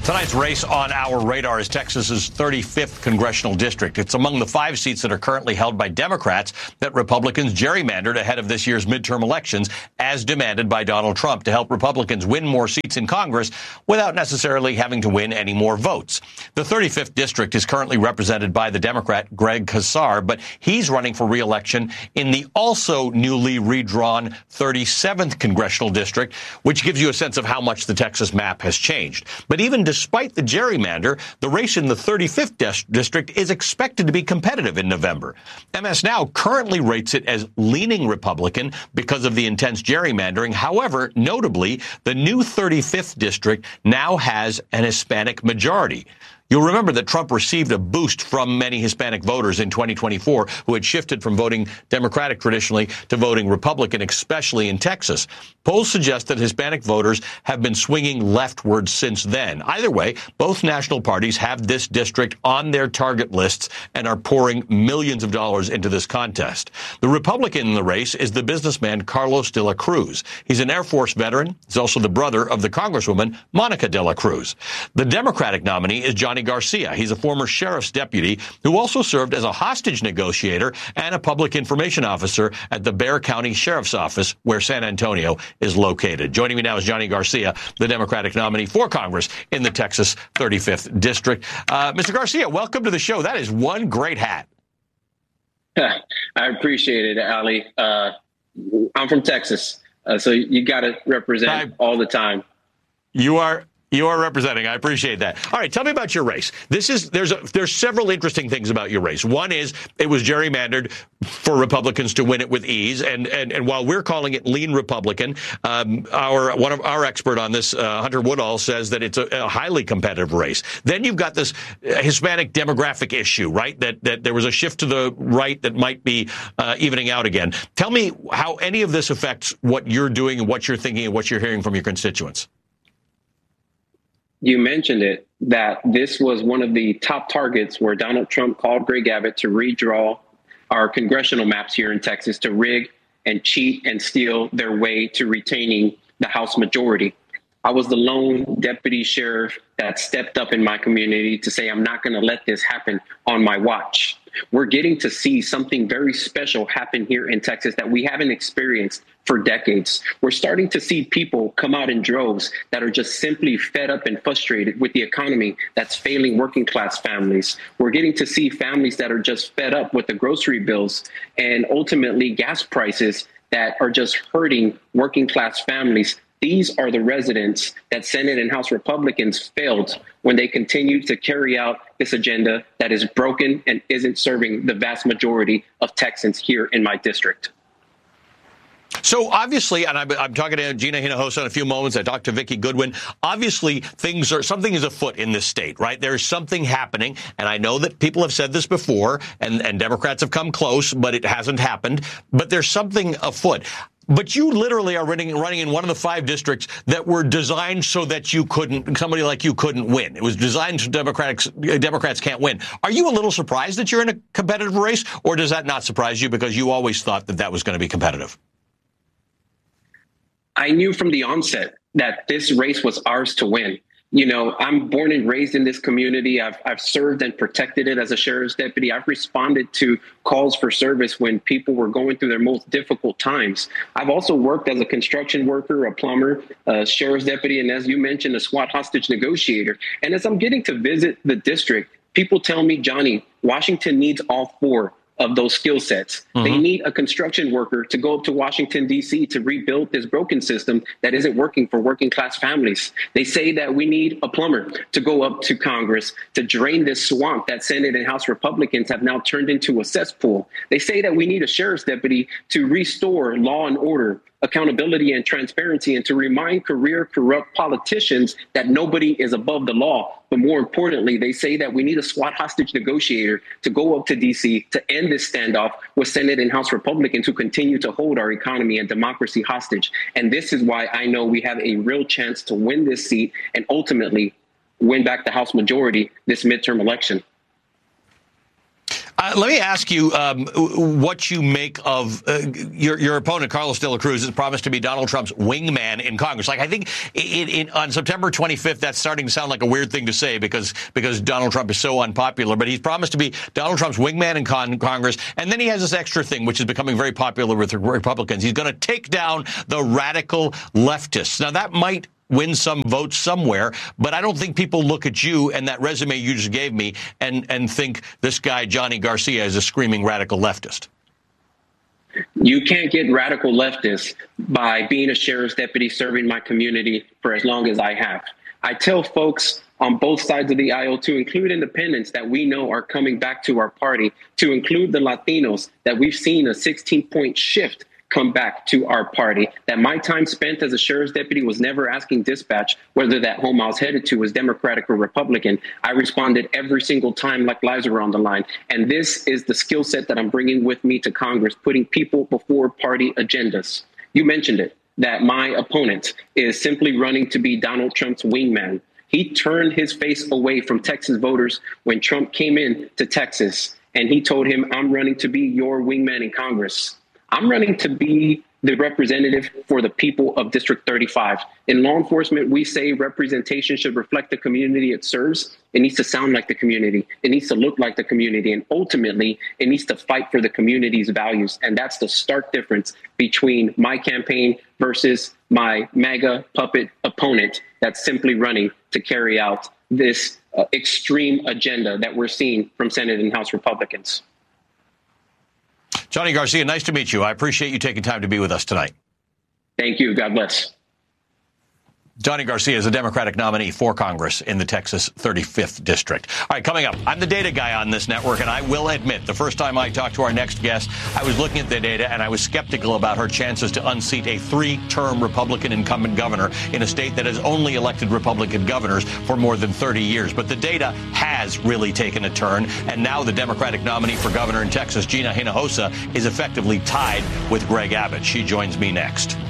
Tonight's race on our radar is Texas's 35th congressional district. It's among the 5 seats that are currently held by Democrats that Republicans gerrymandered ahead of this year's midterm elections, as demanded by Donald Trump, to help Republicans win more seats in Congress without necessarily having to win any more votes. The 35th district is currently represented by the Democrat Greg Casar, but he's running for re-election in the also newly redrawn 37th congressional district, which gives you a sense of how much the Texas map has changed. But even despite the gerrymander, the race in the 35th district is expected to be competitive in November. MS Now currently rates it as leaning Republican because of the intense gerrymandering. However, notably, the new 35th district now has an Hispanic majority. You'll remember that Trump received a boost from many Hispanic voters in 2024 who had shifted from voting Democratic traditionally to voting Republican, especially in Texas. Polls suggest that Hispanic voters have been swinging leftward since then. Either way, both national parties have this district on their target lists and are pouring millions of dollars into this contest. The Republican in the race is the businessman Carlos de la Cruz. He's an Air Force veteran. He's also the brother of the Congresswoman Monica de la Cruz. The Democratic nominee is Johnny Garcia. He's a former sheriff's deputy who also served as a hostage negotiator and a public information officer at the Bexar County Sheriff's Office, where San Antonio is located. Joining me now is Johnny Garcia, the Democratic nominee for Congress in the Texas 35th District. Mr. Garcia, welcome to the show. That is one great hat. I appreciate it, Ali. I'm from Texas, so you got to represent all the time. You are representing. I appreciate that. All right, tell me about your race. There's several interesting things about your race. One is it was gerrymandered for Republicans to win it with ease, and while we're calling it lean Republican, our expert on this, Hunter Woodall, says that it's a highly competitive race. Then you've got this Hispanic demographic issue, right? That there was a shift to the right that might be evening out again. Tell me how any of this affects what you're doing and what you're thinking and what you're hearing from your constituents. You mentioned it, that this was one of the top targets where Donald Trump called Greg Abbott to redraw our congressional maps here in Texas, to rig and cheat and steal their way to retaining the House majority. I was the lone deputy sheriff that stepped up in my community to say, I'm not going to let this happen on my watch. We're getting to see something very special happen here in Texas that we haven't experienced for decades. We're starting to see people come out in droves that are just simply fed up and frustrated with the economy that's failing working class families. We're getting to see families that are just fed up with the grocery bills and ultimately gas prices that are just hurting working class families. These are the residents that Senate and House Republicans failed when they continued to carry out this agenda that is broken and isn't serving the vast majority of Texans here in my district. So obviously, and I'm talking to Gina Hinojosa in a few moments. I talked to Vicki Goodwin. Obviously, something is afoot in this state, right? There's something happening. And I know that people have said this before and Democrats have come close, but it hasn't happened. But there's something afoot. But you literally are running in one of the 5 districts that were designed so that somebody like you couldn't win. It was designed so Democrats can't win. Are you a little surprised that you're in a competitive race, or does that not surprise you because you always thought that was going to be competitive? I knew from the onset that this race was ours to win. You know, I'm born and raised in this community. I've served and protected it as a sheriff's deputy. I've responded to calls for service when people were going through their most difficult times. I've also worked as a construction worker, a plumber, a sheriff's deputy, and as you mentioned, a SWAT hostage negotiator. And as I'm getting to visit the district, people tell me, Johnny, Washington needs all 4 of those skill sets. Mm-hmm. They need a construction worker to go up to Washington, D.C. to rebuild this broken system that isn't working for working class families. They say that we need a plumber to go up to Congress to drain this swamp that Senate and House Republicans have now turned into a cesspool. They say that we need a sheriff's deputy to restore law and order, accountability and transparency, and to remind career corrupt politicians that nobody is above the law. But more importantly, they say that we need a SWAT hostage negotiator to go up to D.C. to end this standoff with Senate and House Republicans who continue to hold our economy and democracy hostage. And this is why I know we have a real chance to win this seat and ultimately win back the House majority this midterm election. Let me ask you what you make of your opponent, Carlos de la Cruz, has promised to be Donald Trump's wingman in Congress. Like, I think on September 25th, that's starting to sound like a weird thing to say because Donald Trump is so unpopular. But he's promised to be Donald Trump's wingman in Congress. And then he has this extra thing, which is becoming very popular with the Republicans. He's going to take down the radical leftists. Now, that might win some votes somewhere, but I don't think people look at you and that resume you just gave me and think this guy, Johnny Garcia, is a screaming radical leftist. You can't get radical leftists by being a sheriff's deputy serving my community for as long as I have. I tell folks on both sides of the aisle to include independents that we know are coming back to our party, to include the Latinos that we've seen a 16-point shift come back to our party, that my time spent as a sheriff's deputy was never asking dispatch whether that home I was headed to was Democratic or Republican. I responded every single time like lives were on the line. And this is the skill set that I'm bringing with me to Congress, putting people before party agendas. You mentioned it, that my opponent is simply running to be Donald Trump's wingman. He turned his face away from Texas voters when Trump came in to Texas, and he told him, I'm running to be your wingman in Congress. I'm running to be the representative for the people of District 35. In law enforcement, we say representation should reflect the community it serves. It needs to sound like the community. It needs to look like the community. And ultimately, it needs to fight for the community's values. And that's the stark difference between my campaign versus my MAGA puppet opponent that's simply running to carry out this extreme agenda that we're seeing from Senate and House Republicans. Johnny Garcia, nice to meet you. I appreciate you taking time to be with us tonight. Thank you. God bless. Johnny Garcia is a Democratic nominee for Congress in the Texas 35th District. All right, coming up, I'm the data guy on this network, and I will admit, the first time I talked to our next guest, I was looking at the data, and I was skeptical about her chances to unseat a 3-term Republican incumbent governor in a state that has only elected Republican governors for more than 30 years. But the data has really taken a turn, and now the Democratic nominee for governor in Texas, Gina Hinojosa, is effectively tied with Greg Abbott. She joins me next.